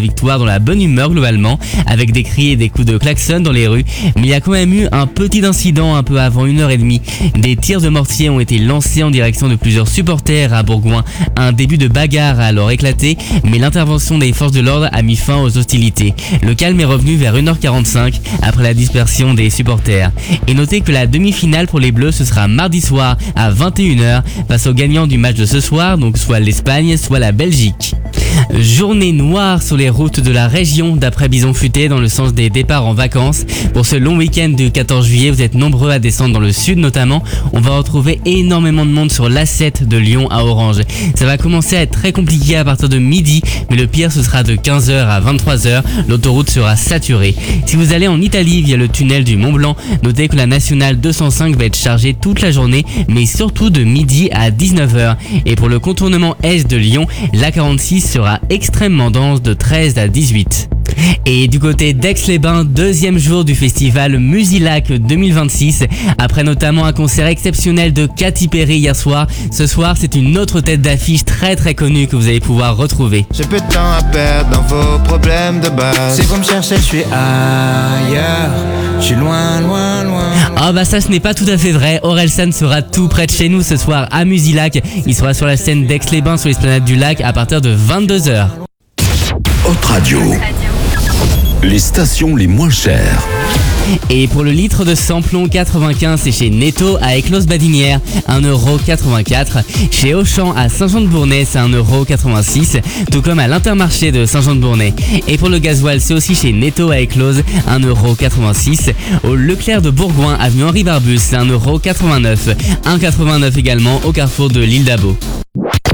victoire dans la bonne humeur globalement, avec des cris et des coups de klaxon dans les rues. Mais il y a quand même eu un petit incident un peu avant 1h30. Des tirs de mortier ont été lancés en direction de plusieurs supporters à Bourgoin. Un début de bagarre a alors éclaté, mais l'intervention des forces de l'ordre a mis fin aux hostilités. Le calme est revenu vers 1h45 après la dispersion des supporters. Et notez que la demi-finale pour les Bleus, ce sera mardi soir à 21h face aux gagnants du match de ce soir, donc soit l'Espagne, soit la Belgique. Journée noire sur les routes de la région d'après Bison Futé dans le sens des départs en vacances. Pour ce long week-end du 14 juillet, vous êtes nombreux à descendre dans le sud notamment. On va retrouver énormément de monde sur l'A7 de Lyon à Orange. Ça va commencer à être très compliqué à partir de midi, mais le pire ce sera de 15h à 23h. L'autoroute sera saturée. Si vous allez en Italie via le tunnel du Mont Blanc, notez que la nationale 205 va être chargée toute la journée, mais surtout de midi à 19h. Et pour le contournement est de Lyon, l'A46 sera extrêmement dense de 13 à 18. Et du côté d'Aix-les-Bains, deuxième jour du festival Musilac 2026. Après notamment un concert exceptionnel de Katy Perry hier soir, ce soir c'est une autre tête d'affiche très très connue que vous allez pouvoir retrouver. J'ai peu de temps à perdre dans vos problèmes de base. Si vous me cherchez, je suis ailleurs. Je suis loin, loin, loin. Ah bah ça ce n'est pas tout à fait vrai. Orelsan sera tout près de chez nous ce soir à Musilac. Il sera sur la scène d'Aix-les-Bains sur l'esplanade du lac à partir de 22h. Hot Radio. Les stations les moins chères. Et pour le litre de samplon 95, c'est chez Netto à Éclose-Badinière, 1,84€. Chez Auchan à Saint-Jean-de-Bournay, c'est 1,86€, tout comme à l'Intermarché de Saint-Jean-de-Bournay. Et pour le gasoil, c'est aussi chez Netto à Éclose, 1,86€. Au Leclerc de Bourgoin, avenue Henri Barbus, c'est 1,89€. 1,89€ également au carrefour de l'île d'Abo.